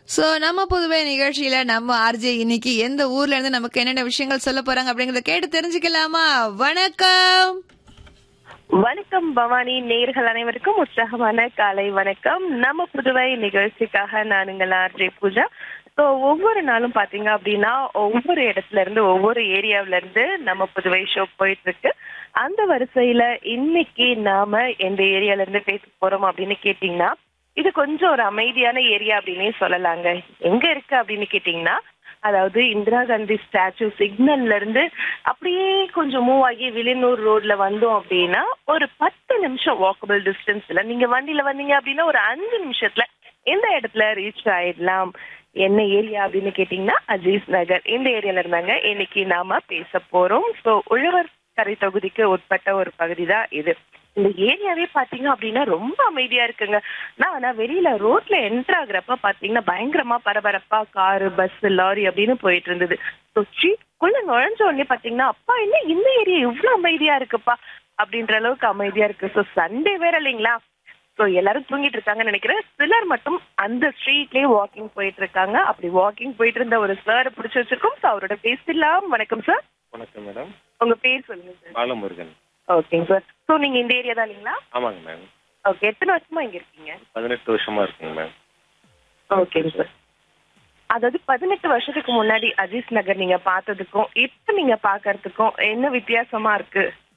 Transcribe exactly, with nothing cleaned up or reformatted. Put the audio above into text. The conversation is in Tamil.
சோ நம்ம புதுவை நிகழ்ச்சியில நம்ம ஆர்ஜே இன்னைக்கு எந்த ஊர்ல இருந்து நமக்கு என்னென்ன விஷயங்கள் சொல்ல போறாங்க அப்படிங்கறத கேட்டு தெரிஞ்சுக்கலாமா? வணக்கம். வணக்கம் பவானி, நேயர்கள் அனைவருக்கும் உற்சாகமான காலை வணக்கம். நம்ம புதுவை நிகழ்ச்சிக்காக நான் உங்கள் ஆர்ஜே பூஜா. ஸோ ஒவ்வொரு நாளும் பாத்தீங்க அப்படின்னா ஒவ்வொரு இடத்துல இருந்து ஒவ்வொரு ஏரியாவில இருந்து நம்ம புதுவை ஷோ போயிட்டு இருக்கு. அந்த வரிசையில இன்னைக்கு நாம எந்த ஏரியால இருந்து பேச போறோம் அப்படின்னு கேட்டீங்கன்னா, இது கொஞ்சம் ஒரு அமைதியான ஏரியா அப்படின்னே சொல்லலாங்க. எங்க இருக்கு அப்படின்னு கேட்டீங்கன்னா, அதாவது இந்திரா காந்தி ஸ்டாச்சு சிக்னல்ல இருந்து அப்படியே கொஞ்சம் மூவ் ஆகி வில்லியனூர் ரோட்ல வந்தோம் அப்படின்னா ஒரு பத்து நிமிஷம் வாக்கபிள் டிஸ்டன்ஸ்ல நீங்க வண்டியில வந்தீங்க அப்படின்னா ஒரு அஞ்சு நிமிஷத்துல எந்த இடத்துல ரீச் ஆயிடலாம். என்ன ஏரியா அப்படின்னு கேட்டீங்கன்னா அஜீஸ் நகர். இந்த ஏரியால இருந்தாங்க இன்னைக்கு நாம பேச போறோம். ஸோ உழவர் கரை தொகுதிக்கு உட்பட்ட ஒரு பகுதி தான் இது. இந்த ஏரியாவே பாத்தீங்க அப்படின்னா ரொம்ப அமைதியா இருக்குங்க. நான் ஆனா வெளியில ரோட்ல என்டர் ஆகுறப்ப பாத்தீங்கன்னா பயங்கரமா பரபரப்பா காரு, பஸ், லாரி அப்படின்னு போயிட்டு இருந்தது. ஸோ ஸ்ட்ரீட்குள்ள நுழைஞ்ச உடனே பாத்தீங்கன்னா அப்பா என்ன இந்த ஏரியா இவ்வளவு அமைதியா இருக்குப்பா அப்படின்ற அளவுக்கு அமைதியா இருக்கு. ஸோ சண்டே வேற இல்லைங்களா? ஸோ எல்லாரும் தூங்கிட்டு இருக்காங்கன்னு நினைக்கிறேன். சிலர் மட்டும் அந்த ஸ்ட்ரீட்லயே வாக்கிங் போயிட்டு இருக்காங்க. அப்படி வாக்கிங் போயிட்டு இருந்த ஒரு சார் பிடிச்சி வச்சிருக்கோம். ஸோ அவரோட பேசலாம். வணக்கம் சார். வணக்கம் மேடம். உங்க பேர் சொல்லுங்க சார். பாலமுருகன். ஓகேங்க சார். ஸோ நீங்க இந்த ஏரியா தான் இல்லைங்களா? ஆமாங்க மேம். ஓகே, எத்தனை வருஷமா இங்க இருக்கீங்க? பதினெட்டு வருஷமா இருக்குங்க மேம். ஓகேங்க சார். அதாவது பதினெட்டு வருஷத்துக்கு முன்னாடி அஜீஸ் நகர் நீங்க பார்த்ததுக்கும் இப்ப நீங்க பாக்குறதுக்கும் என்ன வித்தியாசமா இருக்கு